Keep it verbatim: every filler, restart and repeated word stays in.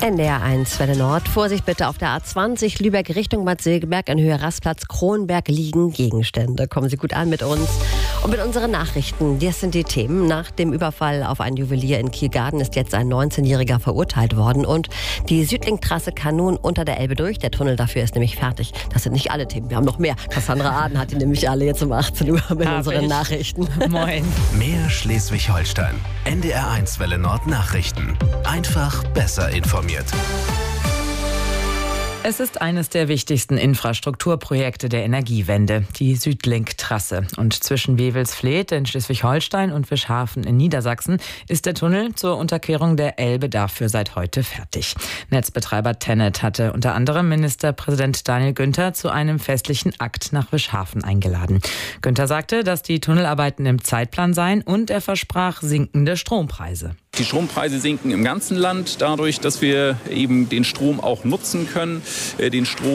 N D R eins, Welle Nord. Vorsicht bitte auf der A zwanzig, Lübeck Richtung Bad Segeberg in Höhe Rastplatz Kronberg liegen Gegenstände. Kommen Sie gut an mit uns und mit unseren Nachrichten. Das sind die Themen. Nach dem Überfall auf einen Juwelier in Kielgarden ist jetzt ein neunzehnjähriger verurteilt worden. Und die Südlink-Trasse kann nun unter der Elbe durch. Der Tunnel dafür ist nämlich fertig. Das sind nicht alle Themen. Wir haben noch mehr. Cassandra Aden hat die nämlich alle jetzt um achtzehn Uhr mit Hab unseren ich. Nachrichten. Moin. Mehr Schleswig-Holstein. N D R eins Welle Nord Nachrichten. Einfach besser informiert. Es ist eines der wichtigsten Infrastrukturprojekte der Energiewende, die Südlink-Trasse. Und zwischen Wewelsfleth in Schleswig-Holstein und Wischhafen in Niedersachsen ist der Tunnel zur Unterquerung der Elbe dafür seit heute fertig. Netzbetreiber TenneT hatte unter anderem Ministerpräsident Daniel Günther zu einem festlichen Akt nach Wischhafen eingeladen. Günther sagte, dass die Tunnelarbeiten im Zeitplan seien und er versprach sinkende Strompreise. Die Strompreise sinken im ganzen Land dadurch, dass wir eben den Strom auch nutzen können, den Strom